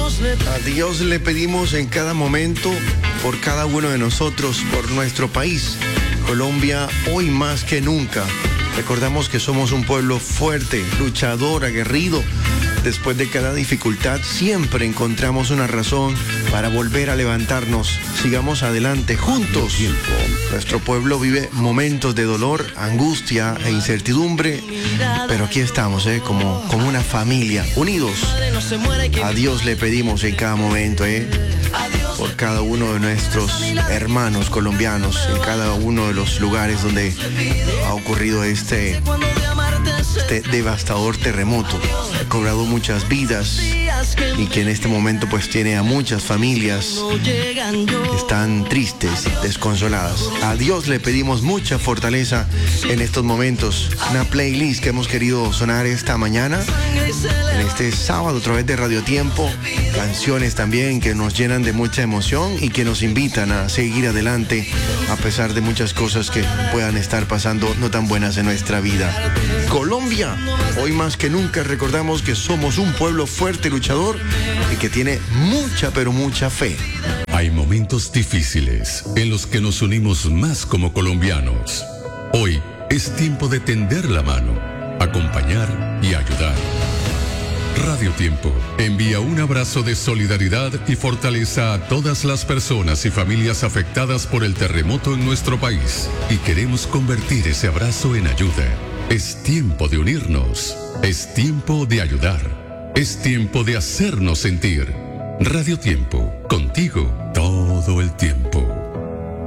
A Dios le pedimos en cada momento, por cada uno de nosotros, por nuestro país, Colombia, hoy más que nunca. Recordamos que somos un pueblo fuerte, luchador, aguerrido. Después de cada dificultad siempre encontramos una razón para volver a levantarnos. Sigamos adelante juntos. Nuestro pueblo vive momentos de dolor, angustia e incertidumbre, pero aquí estamos, como una familia, unidos. A Dios le pedimos en cada momento, por cada uno de nuestros hermanos colombianos, en cada uno de los lugares donde ha ocurrido este devastador terremoto. Ha cobrado muchas vidas y que en este momento pues tiene a muchas familias que están tristes, desconsoladas. A Dios le pedimos mucha fortaleza en estos momentos. Una playlist que hemos querido sonar esta mañana, en este sábado, a través de Radio Tiempo. Canciones también que nos llenan de mucha emoción y que nos invitan a seguir adelante a pesar de muchas cosas que puedan estar pasando no tan buenas en nuestra vida. Colombia, hoy más que nunca recordamos que somos un pueblo fuerte, luchador y que tiene mucha, pero mucha fe. Hay momentos difíciles en los que nos unimos más como colombianos. Hoy es tiempo de tender la mano, acompañar y ayudar. Radio Tiempo envía un abrazo de solidaridad y fortaleza a todas las personas y familias afectadas por el terremoto en nuestro país. Y queremos convertir ese abrazo en ayuda. Es tiempo de unirnos. Es tiempo de ayudar. Es tiempo de hacernos sentir. Radio Tiempo, contigo todo el tiempo.